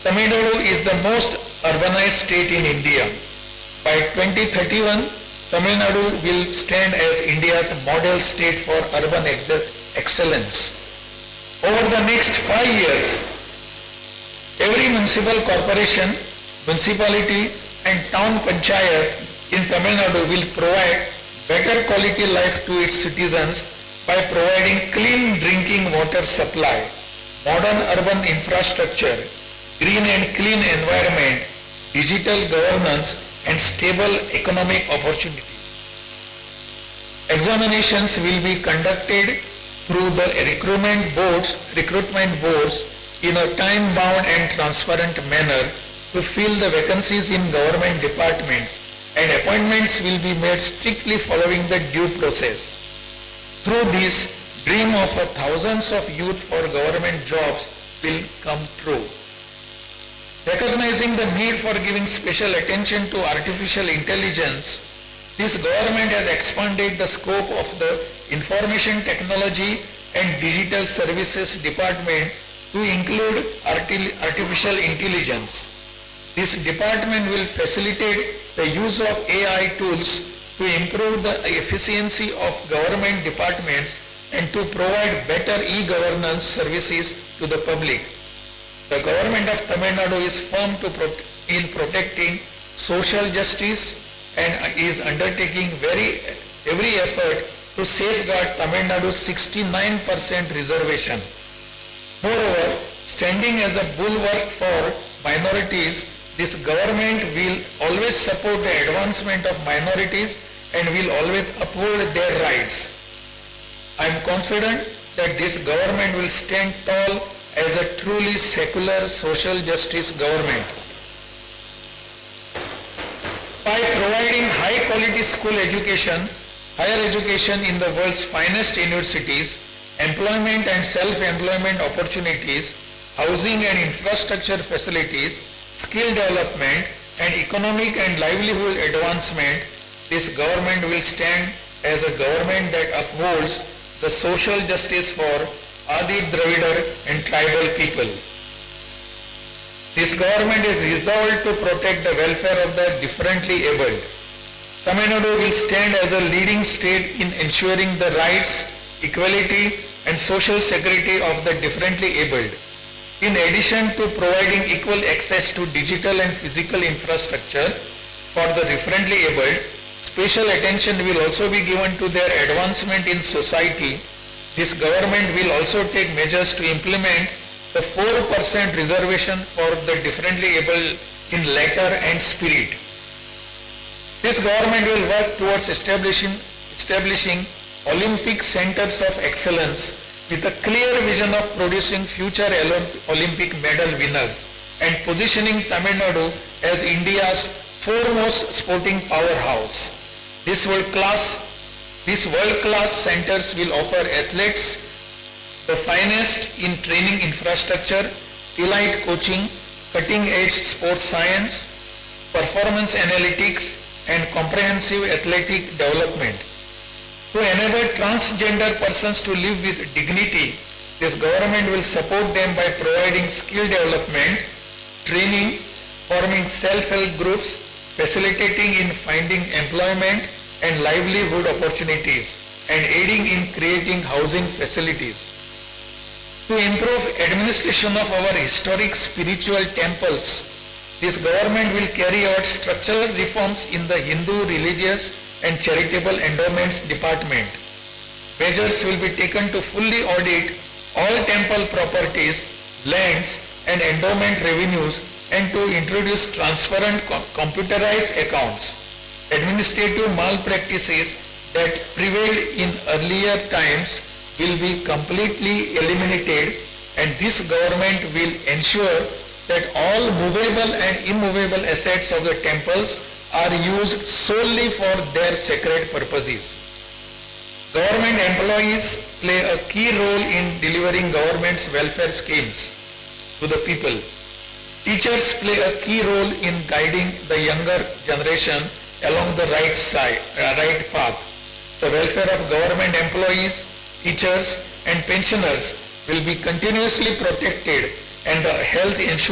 Tamil Nadu is the most urbanized state in India. By 2031, Tamil Nadu will stand as India's model state for urban excellence. Over the next 5 years, every municipal corporation, municipality and town panchayat in Tamil Nadu will provide better quality life to its citizens by providing clean drinking water supply, modern urban infrastructure, green and clean environment, digital governance and stable economic opportunities. Examinations will be conducted through the recruitment boards in a time-bound and transparent manner to fill the vacancies in government departments, and appointments will be made strictly following the due process. Through this, dream of thousands of youth for government jobs will come true. Recognizing the need for giving special attention to artificial intelligence, this government has expanded the scope of the Information Technology and Digital Services Department to include artificial intelligence. This department will facilitate the use of AI tools to improve the efficiency of government departments and to provide better e-governance services to the public. The government of Tamil Nadu is firm in protecting social justice and is undertaking every effort to safeguard Tamil Nadu's 69% reservation. Moreover, standing as a bulwark for minorities, this government will always support the advancement of minorities and will always uphold their rights. I am confident that this government will stand tall as a truly secular social justice government. By providing high quality school education, higher education in the world's finest universities, employment and self-employment opportunities, housing and infrastructure facilities, skill development and economic and livelihood advancement, this government will stand as a government that upholds the social justice for Adi Dravidar and tribal people. This government is resolved to protect the welfare of the differently abled. Tamil Nadu will stand as a leading state in ensuring the rights, equality and social security of the differently abled. In addition to providing equal access to digital and physical infrastructure for the differently abled, special attention will also be given to their advancement in society. This government will also take measures to implement the 4% reservation for the differently able in letter and spirit. This government will work towards establishing Olympic centers of excellence with a clear vision of producing future Olympic medal winners and positioning Tamil Nadu as India's foremost sporting powerhouse. These world-class centers will offer athletes the finest in training infrastructure, elite coaching, cutting-edge sports science, performance analytics, and comprehensive athletic development. To enable transgender persons to live with dignity, this government will support them by providing skill development, training, forming self-help groups, facilitating in finding employment and livelihood opportunities, and aiding in creating housing facilities. To improve administration of our historic spiritual temples, this government will carry out structural reforms in the Hindu religious and charitable endowments department. Measures will be taken to fully audit all temple properties, lands and endowment revenues and to introduce transparent computerized accounts. Administrative malpractices that prevailed in earlier times will be completely eliminated, and this government will ensure that all movable and immovable assets of the temples are used solely for their sacred purposes. Government employees play a key role in delivering government's welfare schemes to the people. Teachers play a key role in guiding the younger generation along the right path. The welfare of government employees, teachers and pensioners will be continuously protected, and the health insurance